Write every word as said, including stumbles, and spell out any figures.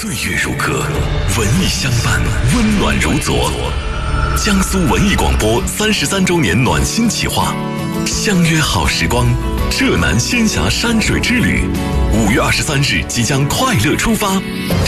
岁月如歌，文艺相伴，温暖如昨。江苏文艺广播三十三周年暖心企划，相约好时光，浙南仙峡山水之旅，五月二十三日即将快乐出发。